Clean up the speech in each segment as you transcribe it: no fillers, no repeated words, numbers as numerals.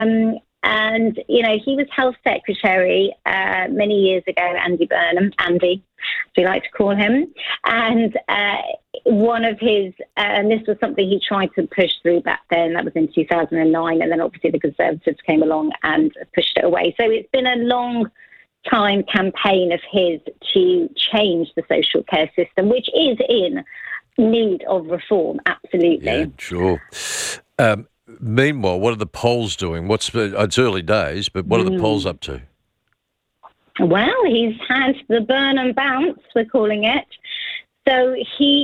And, he was health secretary many years ago, Andy Burnham, Andy, as we like to call him. And one of his, and this was something he tried to push through back then, that was in 2009, and then obviously the Conservatives came along and pushed it away. So it's been a long time campaign of his to change the social care system, which is in need of reform, absolutely. Yeah, sure. Meanwhile, what are the polls doing? It's early days, but what are the polls up to? Well, he's had the Burnham bounce, we're calling it. So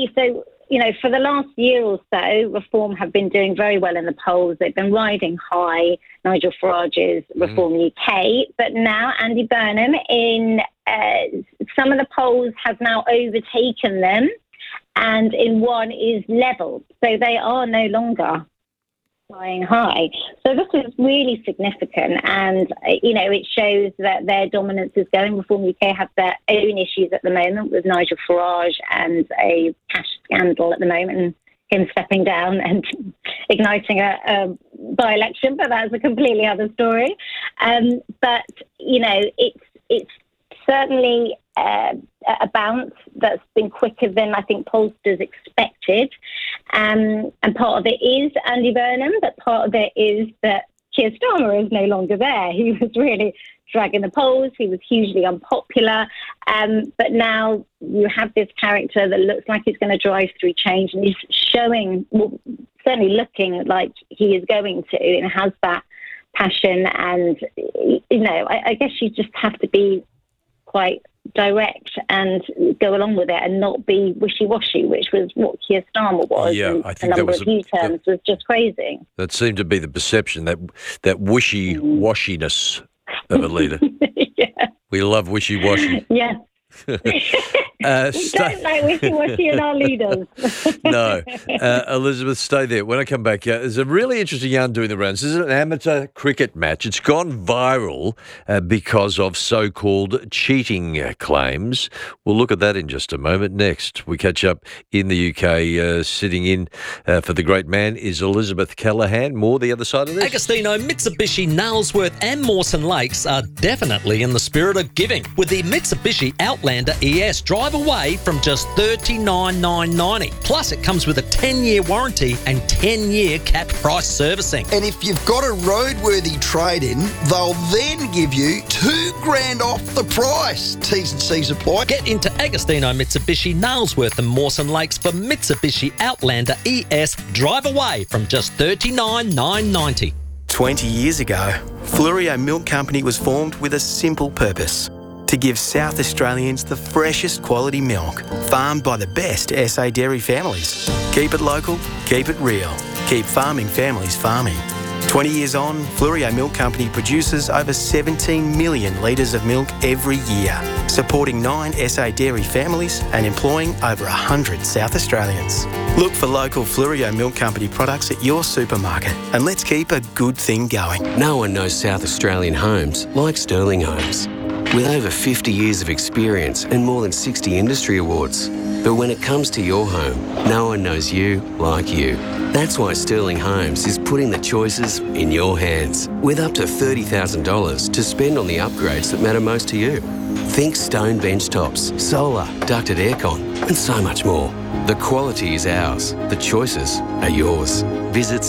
for the last year or so, Reform have been doing very well in the polls. They've been riding high, Nigel Farage's Reform UK. But now Andy Burnham in some of the polls have now overtaken them, and in one is level. So they are no longer flying high. So this is really significant, and it shows that their dominance is going. Reform UK have their own issues at the moment with Nigel Farage and a cash scandal at the moment, and him stepping down and igniting a by-election, but that's a completely other story. But it's certainly a bounce that's been quicker than I think pollsters expected. And part of it is Andy Burnham, but part of it is that Keir Starmer is no longer there. He was really dragging the polls. He was hugely unpopular. But now you have this character that looks like he's going to drive through change, and he's showing, certainly looking like he is going to, and has that passion. And, I guess you just have to be quite direct and go along with it and not be wishy-washy, which was what Keir Starmer was. Yeah, I think the number of U-turns was just crazy. That seemed to be the perception, that wishy-washiness of a leader. Yeah. We love wishy-washy. Yeah. We don't like wishy-washy in our leaders. No. Elizabeth, stay there. When I come back, there's a really interesting yarn doing the rounds. This is an amateur cricket match. It's gone viral because of so-called cheating claims. We'll look at that in just a moment. Next, we catch up in the UK. Sitting in for the great man is Elizabeth Callaghan. More the other side of this. Agostino, Mitsubishi, Nailsworth and Mawson Lakes are definitely in the spirit of giving, with the Mitsubishi Outlander ES. Drive away from just $39,990. Plus, it comes with a 10-year warranty and 10-year capped price servicing. And if you've got a roadworthy trade-in, they'll then give you $2,000 off the price. T's and C's apply. Get into Agostino, Mitsubishi, Nailsworth and Mawson Lakes for Mitsubishi Outlander ES. Drive away from just $39,990. 20 years ago, Fluorio Milk Company was formed with a simple purpose: to give South Australians the freshest quality milk, farmed by the best SA dairy families. Keep it local, keep it real, keep farming families farming. 20 years on, Fluorio Milk Company produces over 17 million litres of milk every year, supporting 9 SA dairy families and employing over 100 South Australians. Look for local Fluorio Milk Company products at your supermarket, and let's keep a good thing going. No one knows South Australian homes like Sterling Homes. With over 50 years of experience and more than 60 industry awards. But when it comes to your home, no one knows you like you. That's why Sterling Homes is putting the choices in your hands, with up to $30,000 to spend on the upgrades that matter most to you. Think stone bench tops, solar, ducted aircon, and so much more. The quality is ours. The choices are yours. Visit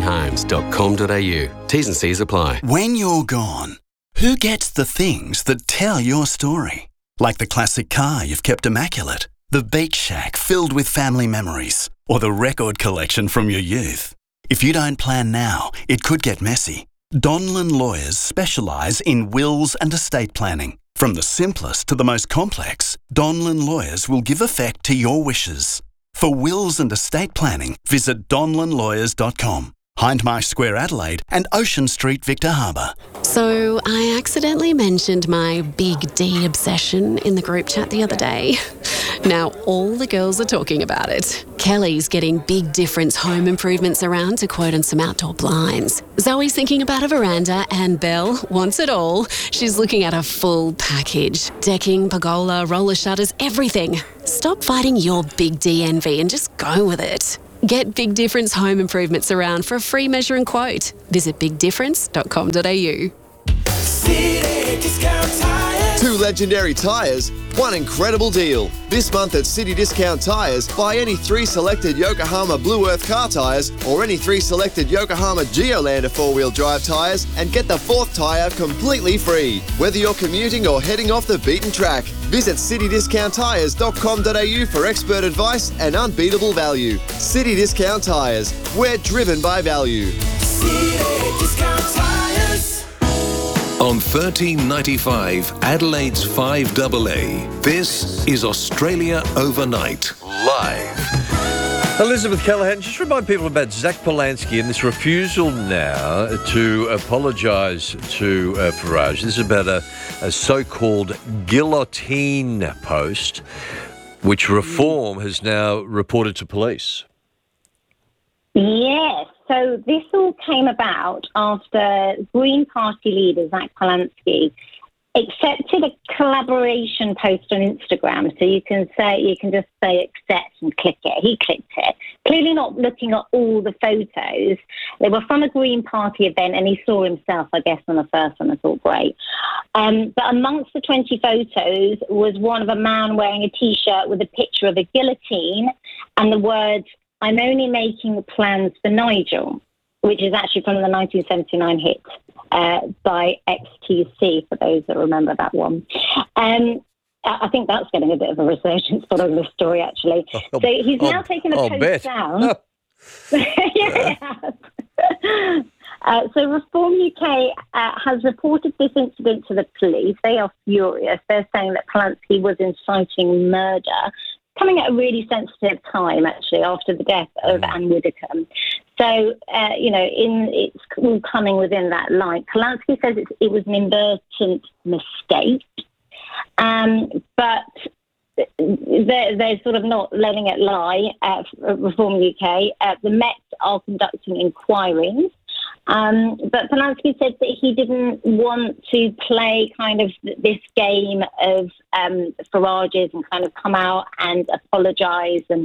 sterlinghomes.com.au. T's and C's apply. When you're gone, who gets the things that tell your story? Like the classic car you've kept immaculate, the beach shack filled with family memories, or the record collection from your youth. If you don't plan now, it could get messy. Donlan Lawyers specialise in wills and estate planning. From the simplest to the most complex, Donlan Lawyers will give effect to your wishes. For wills and estate planning, visit donlanlawyers.com. Hindmarsh Square, Adelaide, and Ocean Street, Victor Harbour. So I accidentally mentioned my Big D obsession in the group chat the other day. Now all the girls are talking about it. Kelly's getting big difference home improvements around to quote on some outdoor blinds. Zoe's thinking about a veranda, and Belle wants it all. She's looking at a full package. Decking, pergola, roller shutters, everything. Stop fighting your Big D envy and just go with it. Get Big Difference home improvements around for a free measure and quote. Visit bigdifference.com.au. City Discount Tires. 2 legendary tyres, 1 incredible deal. This month at City Discount Tyres, buy any 3 selected Yokohama Blue Earth car tyres or any 3 selected Yokohama Geolander 4-wheel drive tyres and get the 4th tyre completely free. Whether you're commuting or heading off the beaten track, visit citydiscounttyres.com.au for expert advice and unbeatable value. City Discount Tyres, we're driven by value. City Discount Tires. On 1395 Adelaide's 5AA, this is Australia Overnight, live. Elizabeth Callaghan, just remind people about Zach Polanski and this refusal now to apologise to Farage. This is about a so-called guillotine post, which Reform has now reported to police. Yes, so this all came about after Green Party leader Zach Polanski accepted a collaboration post on Instagram. So you can just say accept and click it. He clicked it, clearly not looking at all the photos. They were from a Green Party event and he saw himself, I guess, on the first one. I thought, great. But amongst the 20 photos was one of a man wearing a T-shirt with a picture of a guillotine and the words, "I'm only making plans for Nigel," which is actually from the 1979 hit by XTC, for those that remember that one. I think that's getting a bit of a resurgence following this story, actually. So he's now taken a post down. So Reform UK has reported this incident to the police. They are furious. They're saying that Polanski was inciting murder, coming at a really sensitive time, actually, after the death of Anne Widdecombe. So, it's all coming within that line. Polanski says it was an inadvertent mistake, but they're sort of not letting it lie at Reform UK. The Met are conducting inquiries. But Polanski said that he didn't want to play kind of this game of Farage's and kind of come out and apologise. And,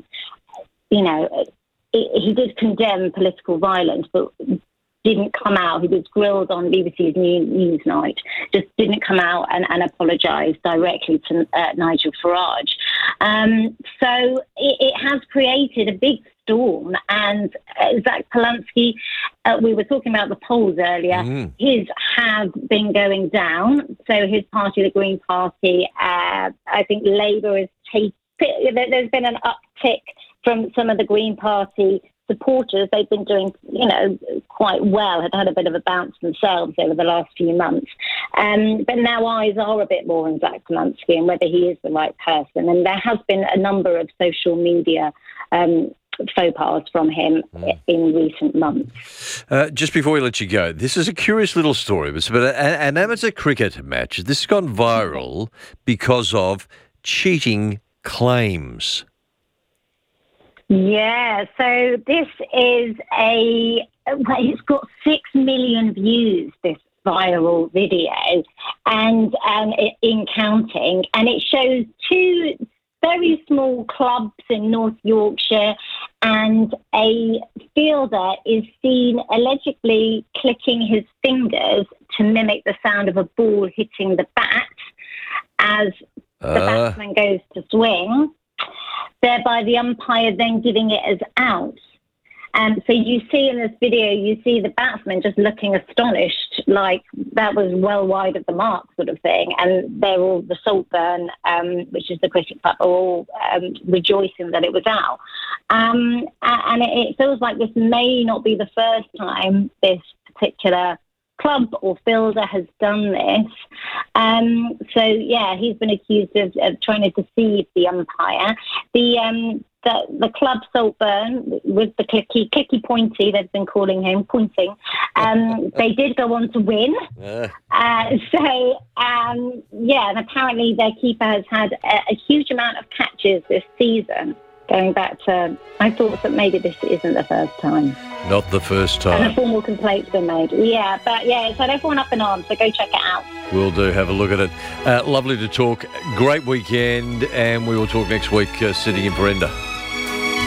he did condemn political violence, but didn't come out. He was grilled on BBC's Newsnight, just didn't come out and apologise directly to Nigel Farage. So it has created a big storm, and Zach Polanski, we were talking about the polls earlier, his have been going down. So his party, the Green Party, I think Labour has taken, there's been an uptick from some of the Green Party supporters. They've been doing, quite well, have had a bit of a bounce themselves over the last few months. But now eyes are a bit more on Zach Polanski and whether he is the right person. And there has been a number of social media faux pas from him in recent months. Just before we let you go, this is a curious little story. It's about an amateur cricket match. This has gone viral because of cheating claims. Yeah, so this is it's got 6 million views, this viral video, and in counting, and it shows 2 very small clubs in North Yorkshire, and a fielder is seen allegedly clicking his fingers to mimic the sound of a ball hitting the bat as the batsman goes to swing, thereby the umpire then giving it as out. So you see in this video, you see the batsman just looking astonished, like that was well wide of the mark sort of thing. And they're all, the Saltburn, which is the cricket club, are all rejoicing that it was out. And it feels like this may not be the first time this particular club or fielder has done this. So, yeah, he's been accused of trying to deceive the umpire. The club Saltburn, with the clicky pointy, they've been calling him, pointing, they did go on to win. And apparently their keeper has had a huge amount of catches this season, going back to, I thought that maybe this isn't the first time. Not the first time. And a formal complaint's been made. Yeah, but yeah, it's had everyone up in arms, so go check it out. Will do. Have a look at it. Lovely to talk. Great weekend, and we will talk next week sitting in Brenda.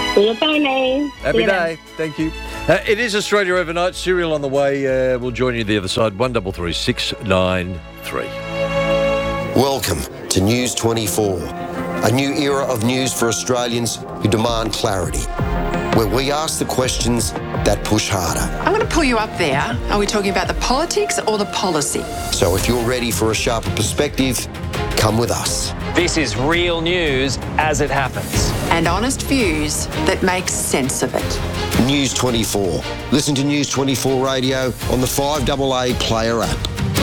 See you, Tony. Happy day. Thank you. It is Australia Overnight. Serial on the way. We'll join you the other side. 133 693. Welcome to News 24, a new era of news for Australians who demand clarity, where we ask the questions that push harder. I'm going to pull you up there. Are we talking about the politics or the policy? So if you're ready for a sharper perspective, come with us. This is real news as it happens. And honest views that make sense of it. News 24. Listen to News 24 Radio on the 5AA Player app.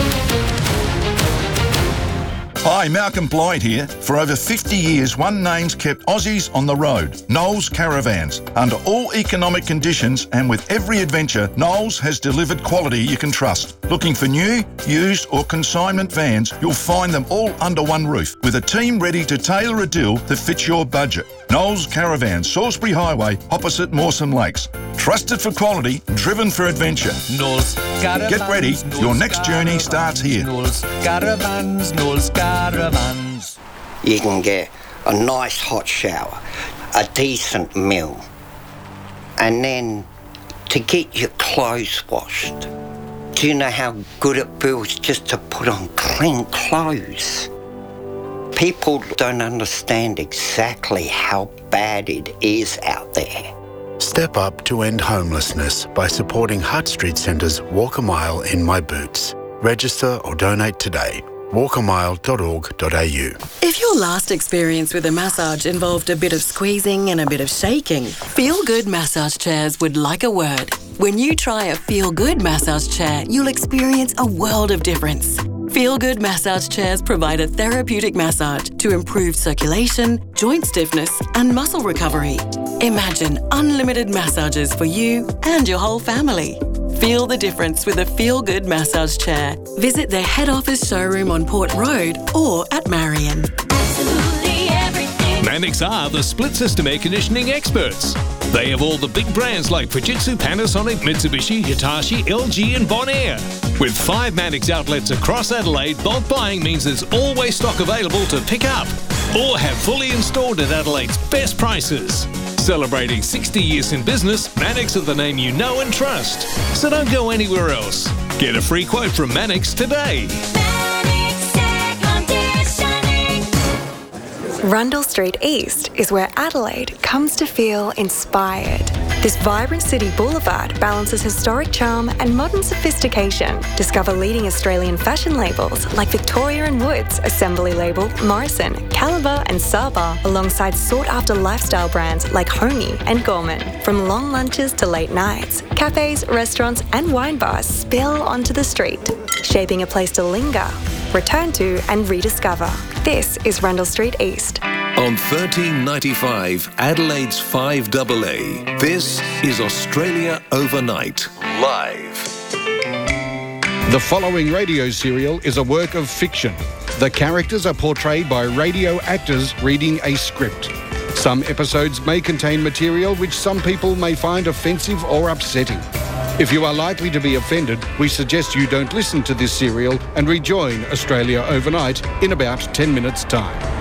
Hi, Malcolm Blythe here. For over 50 years, one name's kept Aussies on the road, Knowles Caravans. Under all economic conditions and with every adventure, Knowles has delivered quality you can trust. Looking for new, used or consignment vans, you'll find them all under one roof with a team ready to tailor a deal that fits your budget. Knowles Caravans, Salisbury Highway, opposite Mawson Lakes. Trusted for quality, driven for adventure. Knowles Caravans. Get ready, your next journey starts here. Knowles Caravans, Knowles Caravans. You can get a nice hot shower, a decent meal, and then to get your clothes washed. Do you know how good it feels just to put on clean clothes? People don't understand exactly how bad it is out there. Step up to end homelessness by supporting Hutt Street Centre's Walk a Mile in My Boots. Register or donate today. walkamile.org.au. If your last experience with a massage involved a bit of squeezing and a bit of shaking, Feel Good Massage Chairs would like a word. When you try a Feel Good massage chair, you'll experience a world of difference. Feel Good Massage Chairs provide a therapeutic massage to improve circulation, joint stiffness and muscle recovery. Imagine unlimited massages for you and your whole family. Feel the difference with a Feel Good massage chair. Visit their head office showroom on Port Road or at Marion. Mannix are the split system air conditioning experts. They have all the big brands like Fujitsu, Panasonic, Mitsubishi, Hitachi, LG and Bonaire. With 5 Mannix outlets across Adelaide, bulk buying means there's always stock available to pick up or have fully installed at Adelaide's best prices. Celebrating 60 years in business, Mannix are the name you know and trust. So don't go anywhere else. Get a free quote from Mannix today. Rundle Street East is where Adelaide comes to feel inspired. This vibrant city boulevard balances historic charm and modern sophistication. Discover leading Australian fashion labels like Victoria & Woods, Assembly Label, Morrison, Caliber and Saba, alongside sought-after lifestyle brands like Homey and Gorman. From long lunches to late nights, cafes, restaurants and wine bars spill onto the street, shaping a place to linger, return to and rediscover. This is Rundle Street East. On 1395 Adelaide's 5AA, this is Australia Overnight, live. The following radio serial is a work of fiction. The characters are portrayed by radio actors reading a script. Some episodes may contain material which some people may find offensive or upsetting. If you are likely to be offended, we suggest you don't listen to this serial and rejoin Australia Overnight in about 10 minutes' time.